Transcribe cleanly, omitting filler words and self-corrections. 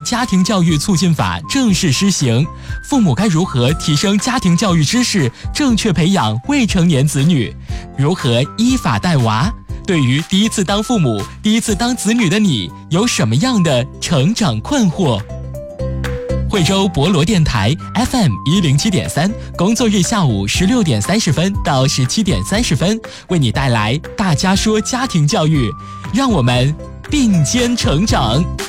家庭教育促进法正式施行，父母该如何提升家庭教育知识，正确培养未成年子女？如何依法带娃？对于第一次当父母、第一次当子女的你，有什么样的成长困惑？惠州博罗电台 FM107.3，工作日下午16点30分到17点30分，为你带来大家说家庭教育，让我们并肩成长。